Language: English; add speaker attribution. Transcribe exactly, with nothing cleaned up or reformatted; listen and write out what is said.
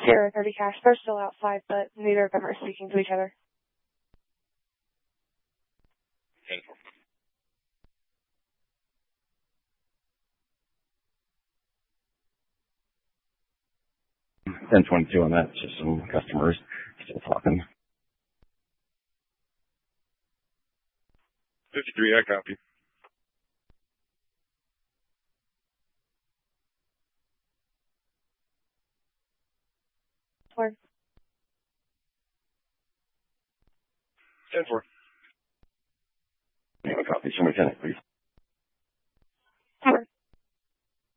Speaker 1: Sierra thirty Cash. They're still outside, but neither of them are speaking to each other.
Speaker 2: ten twenty-two on that. Just some customers still talking.
Speaker 3: fifty-three, I copy.
Speaker 1: Four.
Speaker 3: ten four.
Speaker 2: Yeah, copy. Show me ten, please.